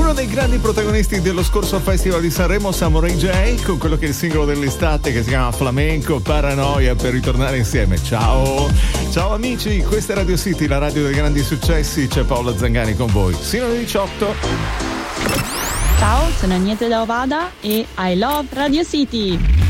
Uno dei grandi protagonisti dello scorso Festival di Sanremo, Samurai J, con quello che è il singolo dell'estate che si chiama Flamenco Paranoia, per ritornare insieme. Ciao amici, questa è Radio City, la radio dei grandi successi. C'è Paolo Zangani con voi sino alle 18. Ciao, sono Agnese da Ovada e I love Radio City.